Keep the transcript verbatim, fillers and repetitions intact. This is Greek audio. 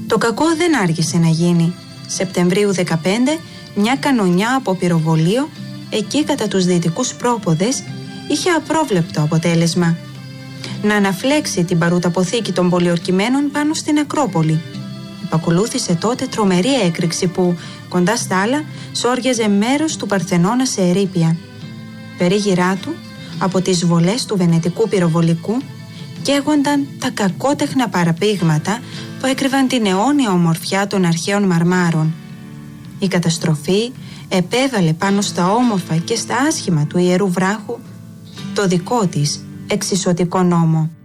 Το κακό δεν άργησε να γίνει. Σεπτεμβρίου δεκαπέντε, μια κανονιά από πυροβολείο, εκεί κατά τους δυτικούς πρόποδες, είχε απρόβλεπτο αποτέλεσμα. Να αναφλέξει την παρουταποθήκη των πολιορκημένων πάνω στην Ακρόπολη. Επακολούθησε τότε τρομερή έκρηξη που, κοντά στα άλλα, σόριαζε μέρος του Παρθενώνα σε ερείπια. Περίγυρά του, από τις βολές του βενετικού πυροβολικού, καίγονταν τα κακότεχνα παραπήγματα που έκρυβαν την αιώνια ομορφιά των αρχαίων μαρμάρων. Η καταστροφή επέβαλε πάνω στα όμορφα και στα άσχημα του Ιερού Βράχου το δικό της εξισωτικό νόμο.